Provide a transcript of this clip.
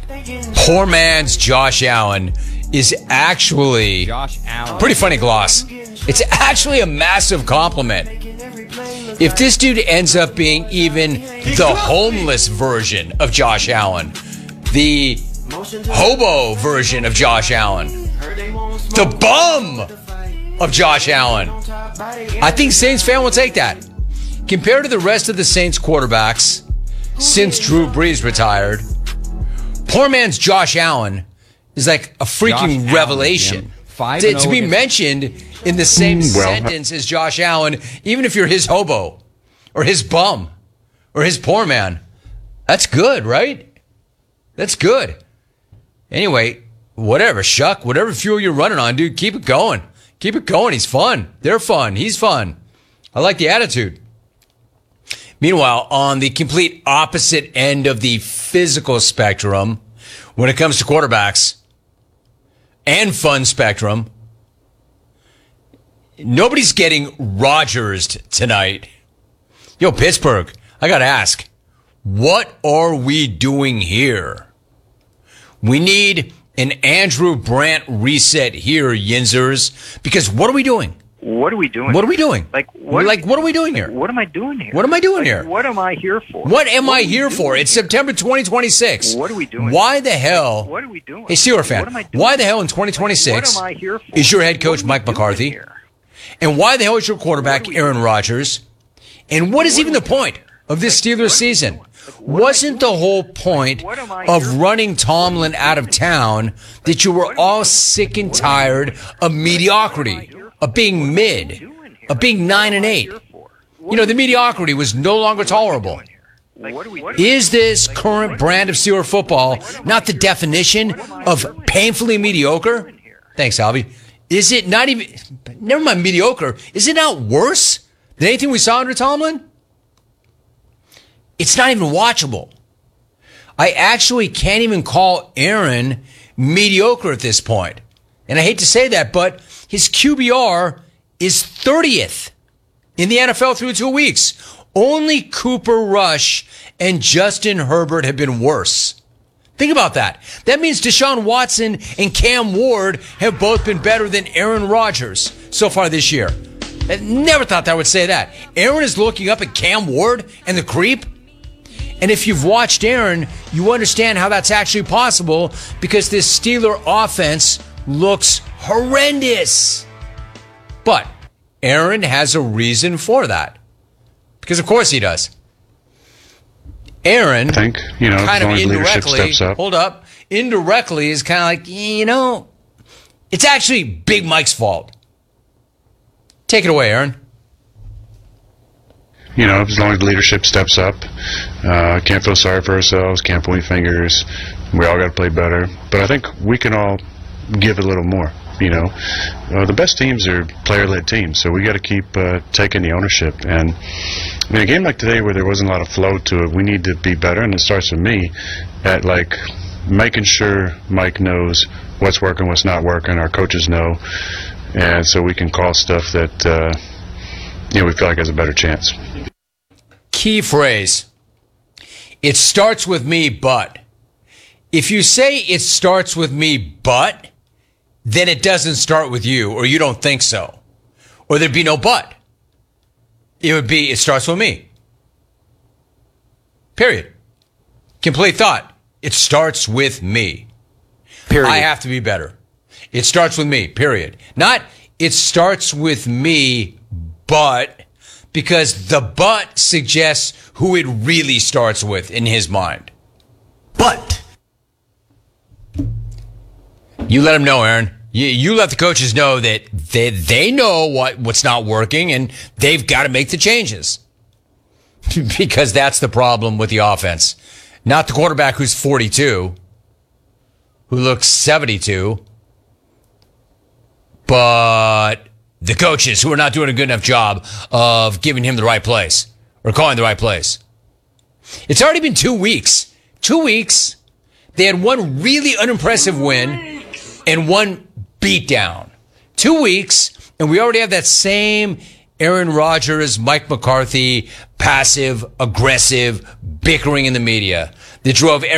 Poor man's Josh Allen is actually pretty funny gloss. It's actually a massive compliment. If this dude ends up being even the homeless version of Josh Allen, the hobo version of Josh Allen, the bum of Josh Allen, I think Saints fan will take that. Compared to the rest of the Saints quarterbacks since Drew Brees retired, poor man's Josh Allen is like a freaking revelation. To be mentioned in the same sentence as Josh Allen, even if you're his hobo or his bum or his poor man, that's good, right? That's good. Anyway, whatever, Shuck, whatever fuel you're running on, dude, keep it going. Keep it going. He's fun. They're fun. He's fun. I like the attitude. Meanwhile, on the complete opposite end of the physical spectrum, when it comes to quarterbacks and fun spectrum, nobody's getting Rodgers tonight. Yo, Pittsburgh, I got to ask, what are we doing here? We need an Andrew Brandt reset here, Yinzers, because what are we doing? What are we doing? What are we doing? What are we doing here? What am I doing here? What am I doing here? What am I here for? What am I here for? It's September 2026. What are we doing? Why the hell? What are we doing? Hey, Steeler fan, what am I doing? why the hell in 2026 what am I here for? is your head coach Mike McCarthy? And why the hell is your quarterback Aaron Rodgers? And what is even the point of this Steelers season? Wasn't the whole point of running Tomlin out of town that you were all sick and tired of mediocrity, of being mid, of being 9-8? You know, the mediocrity was no longer tolerable. Is this current brand of Steeler football not the definition of painfully mediocre? Thanks, Albie. Is it not even, never mind mediocre, is it not worse than anything we saw under Tomlin? It's not even watchable. I actually can't even call Aaron mediocre at this point. And I hate to say that, but his QBR is 30th in the NFL through 2 weeks. Only Cooper Rush and Justin Herbert have been worse. Think about that. That means Deshaun Watson and Cam Ward have both been better than Aaron Rodgers so far this year. I never thought that I would say that. Aaron is looking up at Cam Ward and the creep. And if you've watched Aaron, you understand how that's actually possible because this Steeler offense looks horrendous. But Aaron has a reason for that. Because of course he does. Aaron, kind of indirectly, indirectly is kind of like, it's actually Big Mike's fault. Take it away, Aaron. As long as leadership steps up, can't feel sorry for ourselves, can't point fingers. We all got to play better. But I think we can all give a little more. The best teams are player-led teams, so we got to keep taking the ownership. And a game like today where there wasn't a lot of flow to it, we need to be better, and it starts with me at making sure Mike knows what's working, what's not working, our coaches know, and so we can call stuff that we feel like has a better chance. Key phrase. It starts with me, but. If you say it starts with me, but, then it doesn't start with you, or you don't think so. Or there'd be no but. It would be, it starts with me. Period. Complete thought. It starts with me. Period. I have to be better. It starts with me, period. Not, it starts with me, but, because the but suggests who it really starts with in his mind. But. You let him know, Aaron. You let the coaches know that they know what's not working and they've got to make the changes. Because that's the problem with the offense. Not the quarterback who's 42, who looks 72, but the coaches who are not doing a good enough job of giving him the right plays or calling the right plays. It's already been 2 weeks. 2 weeks. They had one really unimpressive win and one beatdown. 2 weeks, and we already have that same Aaron Rodgers, Mike McCarthy, passive, aggressive, bickering in the media that drove